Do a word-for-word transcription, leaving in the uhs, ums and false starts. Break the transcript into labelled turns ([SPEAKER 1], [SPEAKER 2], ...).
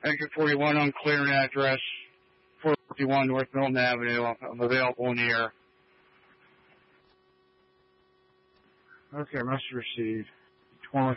[SPEAKER 1] Exit forty-one, unclear an address, four fifty-one North Milton Avenue. I'm available in the air. Okay, message received.